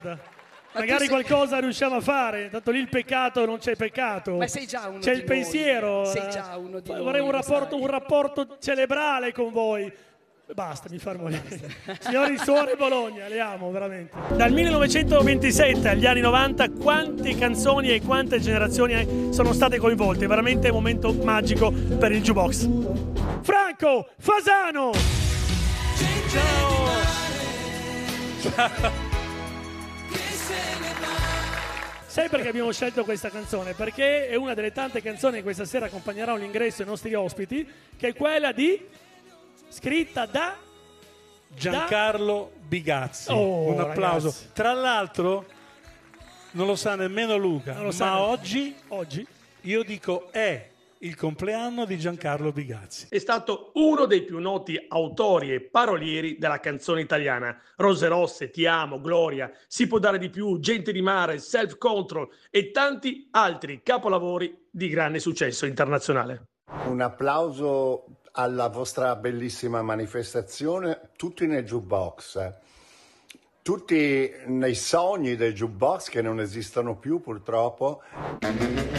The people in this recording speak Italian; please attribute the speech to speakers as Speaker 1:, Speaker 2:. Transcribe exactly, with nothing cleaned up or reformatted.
Speaker 1: Magari qualcosa sei... riusciamo a fare, tanto lì il peccato non c'è peccato.
Speaker 2: Ma sei già uno
Speaker 1: c'è
Speaker 2: di
Speaker 1: il
Speaker 2: noi.
Speaker 1: pensiero.
Speaker 2: Sei già uno di
Speaker 1: Vorrei
Speaker 2: noi,
Speaker 1: un rapporto, un rapporto cerebrale con voi. Basta, mi fermo lì. Signori Suore Bologna, le amo veramente. Dal millenovecentoventisette agli anni novanta, quante canzoni e quante generazioni sono state coinvolte? Veramente un momento magico per il Jukebox. Franco Fasano!
Speaker 3: Ciao! Ciao!
Speaker 1: Sai perché abbiamo scelto questa canzone? Perché è una delle tante canzoni che questa sera accompagneranno l'ingresso ai nostri ospiti, che è quella di... scritta da...
Speaker 3: Giancarlo Bigazzi.
Speaker 1: Oh,
Speaker 3: un applauso.
Speaker 1: Ragazzi.
Speaker 3: Tra l'altro, non lo sa nemmeno Luca,
Speaker 1: lo
Speaker 3: ma
Speaker 1: sa
Speaker 3: oggi,
Speaker 1: oggi
Speaker 3: io dico è il compleanno di Giancarlo Bigazzi.
Speaker 4: È stato uno dei più noti autori e parolieri della canzone italiana. Rose rosse, Ti amo, Gloria, Si può dare di più, Gente di mare, Self Control e tanti altri capolavori di grande successo internazionale.
Speaker 5: Un applauso alla vostra bellissima manifestazione, tutti nel jukebox, tutti nei sogni del jukebox che non esistono più purtroppo.